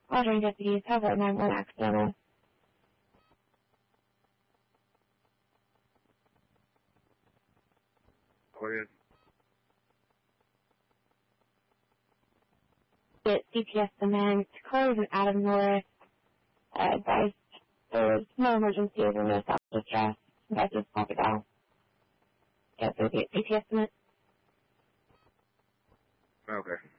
Roger, deputies, have a 911 accidental. Go ahead. Get CPS demand. Car is out of Norris. Advice, there's no emergency over no stop distress. Guys, just pop it down. Get the CPS estimate. Okay.